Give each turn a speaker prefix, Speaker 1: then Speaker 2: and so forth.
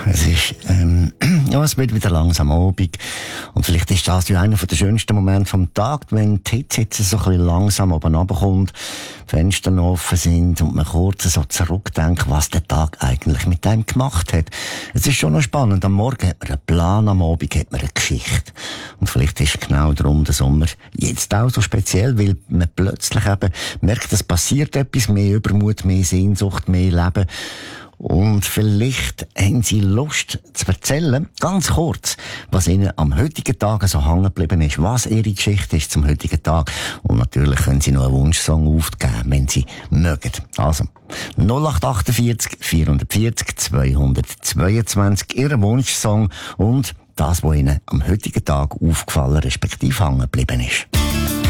Speaker 1: es ist, es wird wieder langsam Abend. Und vielleicht ist das ja einer der schönsten Momente vom Tag, wenn die Hitze jetzt so ein bisschen langsam oben runterkommt, Fenster noch offen sind und man kurz so zurückdenkt, was der Tag eigentlich mit einem gemacht hat. Es ist schon noch spannend. Am Morgen hat man einen Plan, am Abend hat man eine Geschichte. Und vielleicht ist genau darum der Sommer jetzt auch so speziell, weil man plötzlich eben merkt, es passiert etwas, mehr Übermut, mehr Sehnsucht, mehr Leben. Und vielleicht haben Sie Lust zu erzählen, ganz kurz, was Ihnen am heutigen Tag so hängen geblieben ist, was Ihre Geschichte ist zum heutigen Tag. Und natürlich können Sie noch einen Wunschsong aufgeben, wenn Sie mögen. Also, 0848 440 222, Ihr Wunschsong und das, was Ihnen am heutigen Tag aufgefallen, respektive hängen geblieben ist.